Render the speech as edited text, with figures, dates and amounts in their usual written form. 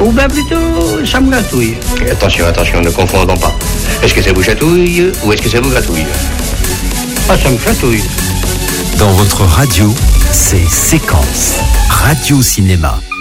Ou bien plutôt, ça me gratouille. Attention, ne confondons pas. Est-ce que ça vous chatouille ou est-ce que ça vous gratouille? Ah, ça me chatouille. Dans votre radio, c'est Séquence Radio Cinéma.